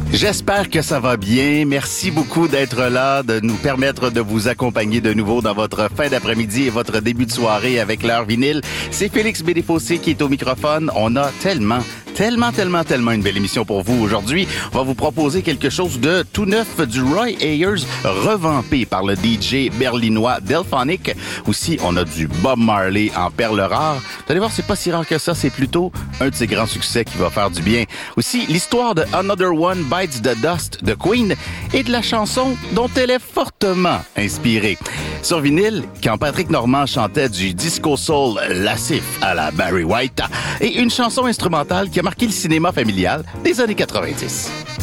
J'espère que ça va bien. Merci beaucoup d'être là, de nous permettre de vous accompagner de nouveau dans votre fin d'après-midi et votre début de soirée avec l'heure vinyle. C'est Félix Bédéfossé qui est au microphone. On a tellement une belle émission pour vous aujourd'hui. On va vous proposer quelque chose de tout neuf du Roy Ayers revampé par le DJ berlinois Delphonic. Aussi, on a du Bob Marley en perles rares. Vous allez voir, c'est pas si rare que ça. C'est plutôt un de ses grands succès qui va faire du bien. Aussi, l'histoire de Another One Bites the Dust de Queen et de la chanson dont elle est fortement inspirée. Sur vinyle, quand Patrick Normand chantait du disco soul lascif à la Barry White et une chanson instrumentale qui a marqué le cinéma familial des années 90.